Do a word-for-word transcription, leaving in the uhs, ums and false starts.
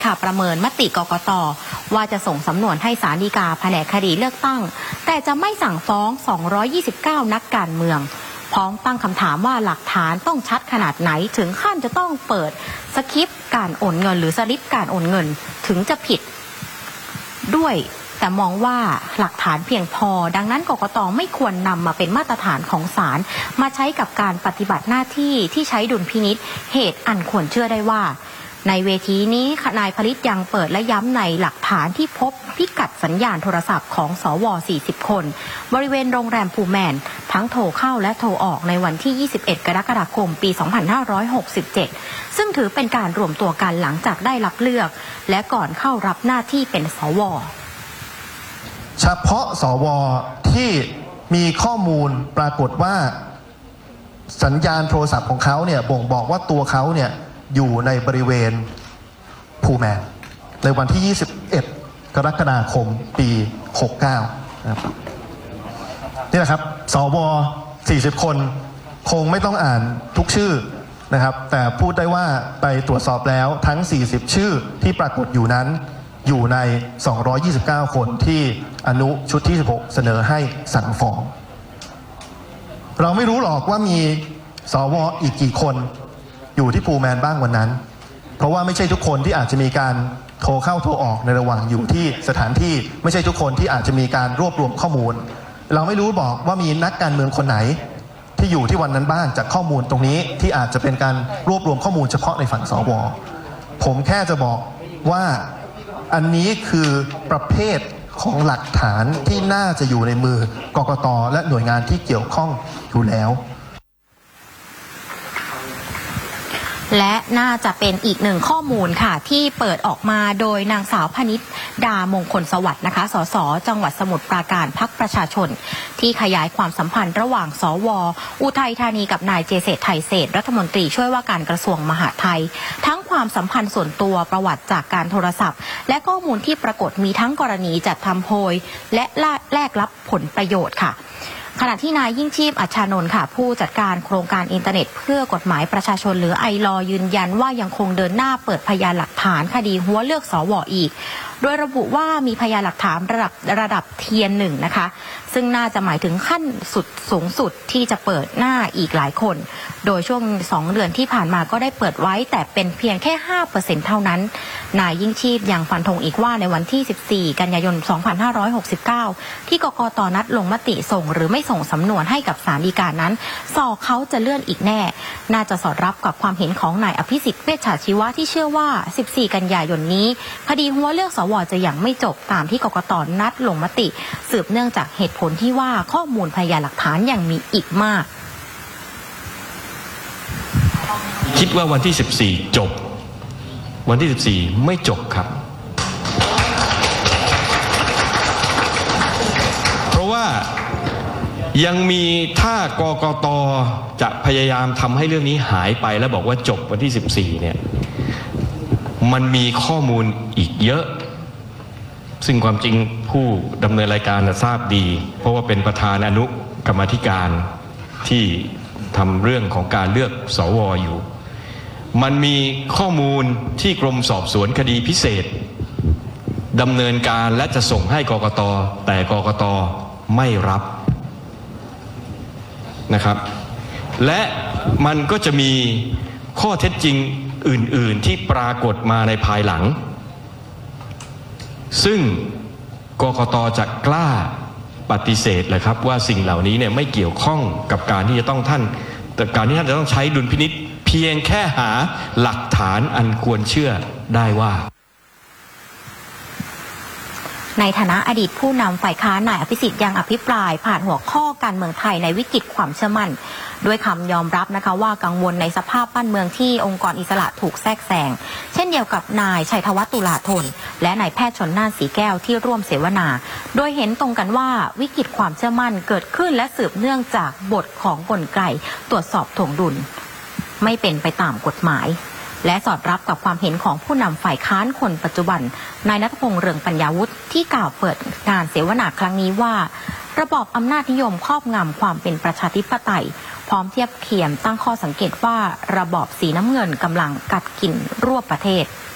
ค่ะประเมินมติกกต.ว่าจะส่งสำนวนให้ศาลฎีกาแผนกคดีเลือกตั้งแต่จะไม่สั่งฟ้องสองร้อยยี่สิบเก้านักการเมืองพร้อมตั้งคำถามว่าหลักฐานต้องชัดขนาดไหนถึงขั้นจะต้องเปิดสคริปต์การโอนเงินหรือสลิปการโอนเงินถึงจะผิดด้วยแต่มองว่าหลักฐานเพียงพอดังนั้นกกต.ไม่ควรนำมาเป็นมาตรฐานของศาลมาใช้กับการปฏิบัติหน้าที่ที่ใช้ดุลพินิจเหตุอันควรเชื่อได้ว่าในเวทีนี้นายผลิตยังเปิดและย้ำในหลักฐานที่พบพิกัดสัญญาณโทรศัพท์ของสวสี่สิบคนบริเวณโรงแรมภูแมนทั้งโทรเข้าและโทรออกในวันที่ยี่สิบเอ็ดกรกฎาคมปีสองพันห้าร้อยหกสิบเจ็ดซึ่งถือเป็นการรวมตัวกันหลังจากได้รับเลือกและก่อนเข้ารับหน้าที่เป็นสวเฉพาะสวที่มีข้อมูลปรากฏว่าสัญญาณโทรศัพท์ของเขาเนี่ยบ่งบอกว่าตัวเขาเนี่ยอยู่ในบริเวณภูแมนในวันที่ยี่สิบเอ็ดกรกฎาคมปีหกสิบเก้านะครับนี่แหละครับสวสี่สิบคนคงไม่ต้องอ่านทุกชื่อนะครับแต่พูดได้ว่าไปตรวจสอบแล้วทั้งสี่สิบชื่อที่ปรากฏอยู่นั้นอยู่ในสองร้อยยี่สิบเก้าคนที่อนุชุดที่สิบหกเสนอให้สั่งฟ้องเราไม่รู้หรอกว่ามีสวอีกกี่คนอยู่ที่ภูแมนบ้างวันนั้นเพราะว่าไม่ใช่ทุกคนที่อาจจะมีการโทรเข้าโทรออกในระหว่างอยู่ที่สถานที่ไม่ใช่ทุกคนที่อาจจะมีการรวบรวมข้อมูลเราไม่รู้บอกว่ามีนักการเมืองคนไหนที่อยู่ที่วันนั้นบ้างจากข้อมูลตรงนี้ที่อาจจะเป็นการรวบรวมข้อมูลเฉพาะในฝั่งสวผมแค่จะบอกว่าอันนี้คือประเภทของหลักฐานที่น่าจะอยู่ในมือกกต.และหน่วยงานที่เกี่ยวข้องอยู่แล้วและน่าจะเป็นอีกหนึ่งข้อมูลค่ะที่เปิดออกมาโดยนางสาวพนิษฐ์ดามงคลสวัสดิ์นะคะสสจังหวัดสมุทรปราการพรรคประชาชนที่ขยายความสัมพันธ์ระหว่างสวอุทัยธานีกับนายเจเศรษฐ์ไทยเศรษฐ์รัฐมนตรีช่วยว่าการกระทรวงมหาดไทยทั้งความสัมพันธ์ส่วนตัวประวัติจากการโทรศัพท์และข้อมูลที่ปรากฏมีทั้งกรณีจัดทำโพยและแลกรับผลประโยชน์ค่ะขณะที่นายยิ่งชีพอัชชานนท์ค่ะผู้จัดการโครงการอินเทอร์เน็ตเพื่อกฎหมายประชาชนหรือไอลอยืนยันว่ายังคงเดินหน้าเปิดพยานหลักฐานคดีหัวเลือกสวอีกโดยระบุว่ามีพยานหลักฐานระดับระดับเทียนหนึ่งนะคะซึ่งน่าจะหมายถึงขั้นสุดสูงสุดที่จะเปิดหน้าอีกหลายคนโดยช่วงสองเดือนที่ผ่านมาก็ได้เปิดไว้แต่เป็นเพียงแค่ ห้าเปอร์เซ็นต์ เท่านั้นนายยิ่งชีพยังฟันธงอีกว่าในวันที่สิบสี่กันยายนสองพันห้าร้อยหกสิบเก้าที่กกต.นัดลงมติส่งหรือไม่ส่งสำนวนให้กับศาลฎีกานั้นสอเขาจะเลื่อนอีกแน่น่าจะสอดรับกับความเห็นของนายอภิสิทธิ์เวชชาชีวะที่เชื่อว่าสิบสี่กันยายนนี้คดีหัวเลือกสวจะยังไม่จบตามที่กกต.นัดลงมติสืบเนื่องจากเหตุผลที่ว่าข้อมูลพยานหลักฐานยังมีอีกมากคิดว่าวันที่สิบสี่จบวันที่สิบสี่ไม่จบครับเพราะว่ายังมีถ้ากกต.จะพยายามทำให้เรื่องนี้หายไปแล้วบอกว่าจบวันที่สิบสี่เนี่ยมันมีข้อมูลอีกเยอะซึ่งความจริงผู้ดำเนินรายการทราบดีเพราะว่าเป็นประธานอนุกรรมาธิการที่ทำเรื่องของการเลือกสวอยู่มันมีข้อมูลที่กรมสอบสวนคดีพิเศษดำเนินการและจะส่งให้กกต.แต่กกต.ไม่รับนะครับและมันก็จะมีข้อเท็จจริงอื่นๆที่ปรากฏมาในภายหลังซึ่งกกต.จะกล้าปฏิเสธเลยครับว่าสิ่งเหล่านี้เนี่ยไม่เกี่ยวข้องกับการที่จะต้องท่านแต่การที่ท่านจะต้องใช้ดุลพินิจเพียงแค่หาหลักฐานอันควรเชื่อได้ว่าในฐานะอดีตผู้นำฝ่ายค้านนายอภิสิทธิ์ยังอภิปรายผ่านหัวข้อการเมืองไทยในวิกฤตความเชื่อมั่นด้วยคำยอมรับนะคะว่ากังวลในสภาพบ้านเมืองที่องค์กรอิสระถูกแทรกแซงเช่นเดียวกับนายชัยธวัฒน์ตุลาธนและนายแพทย์ชลน่านสีแก้วที่ร่วมเสวนาโดยเห็นตรงกันว่าวิกฤตความเชื่อมั่นเกิดขึ้นและสืบเนื่องจากบทของกลไกตรวจสอบถ่วงดุลไม่เป็นไปตามกฎหมายและสอดรับกับความเห็นของผู้นำฝ่ายค้านคนปัจจุบันนายณัฐพงษ์เรืองปัญญาวุฒิที่กล่าวเปิดงานเสวนาครั้งนี้ว่าระบอบอำนาจนิยมครอบงำความเป็นประชาธิปไตยพร้อมเทียบเคียงตั้งข้อสังเกตว่าระบอบสีน้ำเงินกำลังกัดกินรวบประเทศ